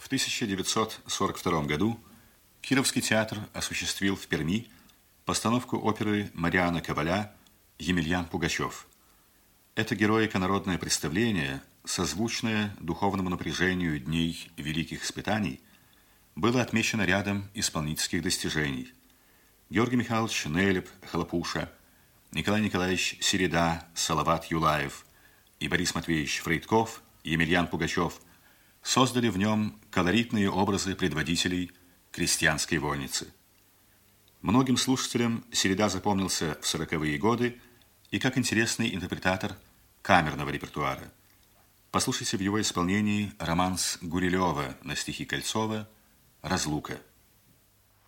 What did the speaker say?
1942 году Кировский театр осуществил в Перми постановку оперы Мариана Коваля «Емельян Пугачев». Это героико-народное представление, созвучное духовному напряжению дней великих испытаний, было отмечено рядом исполнительских достижений. Георгий Михайлович Нелеп, Хлопуша, Николай Николаевич Середа, Салават Юлаев и Борис Матвеевич Фрейдков, Емельян Пугачев создали в нем колоритные образы предводителей крестьянской вольницы. Многим слушателям Середа запомнился в 40-е годы и как интересный интерпретатор камерного репертуара. Послушайте в его исполнении романс Гурилева на стихи Кольцова «Разлука».